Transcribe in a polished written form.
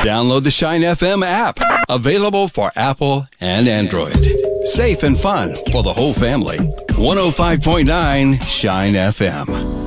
Download the Shine FM app, available for Apple and Android. Safe and fun for the whole family. 105.9 Shine FM.